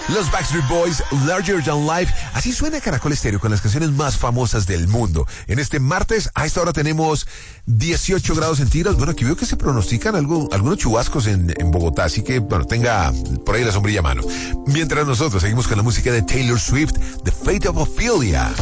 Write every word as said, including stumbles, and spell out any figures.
Los Backstreet Boys, Larger Than Life. Así suena Caracol Estéreo con las canciones más famosas del mundo. En este martes, a esta hora tenemos dieciocho grados centígrados. Bueno, aquí veo que se pronostican algo, algunos chubascos en, en Bogotá, así que, bueno, tenga por ahí la sombrilla a mano. Mientras nosotros seguimos con la música de Taylor Swift, The Fate of Ophelia.